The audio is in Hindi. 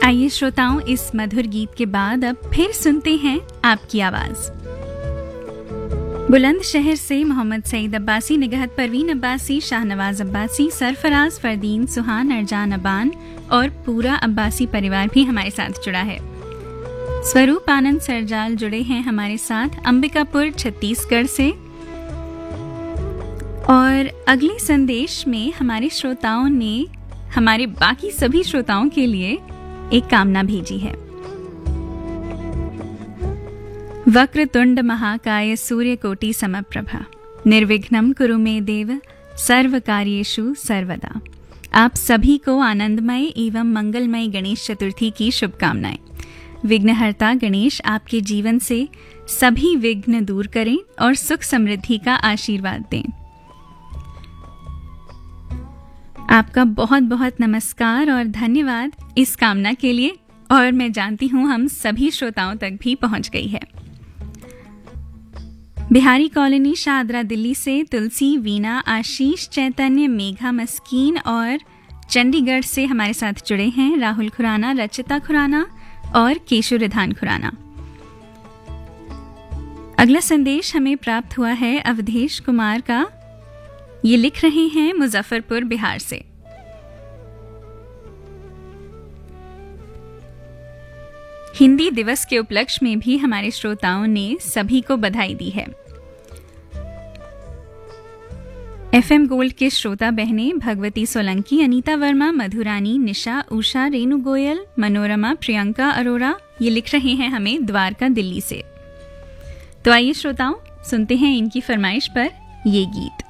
आइए श्रोताओं, इस मधुर गीत के बाद अब फिर सुनते हैं आपकी आवाज। बुलंदशहर से मोहम्मद सईद अब्बासी, निगहत परवीन अब्बासी, शाहनवाज अब्बासी, सरफराज, फरदीन, सुहान, अरजान अबान और पूरा अब्बासी परिवार भी हमारे साथ जुड़ा है। स्वरूप आनंद सरजाल जुड़े हैं हमारे साथ अंबिकापुर छत्तीसगढ़ से। और अगले संदेश में हमारे श्रोताओं ने हमारे बाकी सभी श्रोताओं के लिए एक कामना भेजी है। वक्रतुंड महाकाय सूर्यकोटि समप्रभा निर्विघ्नं कुरु मे देव सर्वकार्येषु सर्वदा। आप सभी को आनंदमय एवं मंगलमय गणेश चतुर्थी की शुभकामनाएं। विघ्नहर्ता गणेश आपके जीवन से सभी विघ्न दूर करें और सुख समृद्धि का आशीर्वाद दें। आपका बहुत बहुत नमस्कार और धन्यवाद इस कामना के लिए, और मैं जानती हूं हम सभी श्रोताओं तक भी पहुंच गई है। बिहारी कॉलोनी शाहदरा दिल्ली से तुलसी, वीना, आशीष, चैतन्य, मेघा मस्कीन और चंडीगढ़ से हमारे साथ जुड़े हैं राहुल खुराना, रचिता खुराना और केशु रिधान खुराना। अगला संदेश हमें प्राप्त हुआ है अवधेश कुमार का। ये लिख रहे हैं मुजफ्फरपुर बिहार से। हिंदी दिवस के उपलक्ष्य में भी हमारे श्रोताओं ने सभी को बधाई दी है। एफएम गोल्ड के श्रोता बहनें भगवती सोलंकी, अनीता वर्मा, मधुरानी, निशा, उषा, रेणु गोयल, मनोरमा, प्रियंका अरोरा ये लिख रहे हैं हमें द्वारका दिल्ली से। तो आइए श्रोताओं, सुनते हैं इनकी फरमाइश पर ये गीत।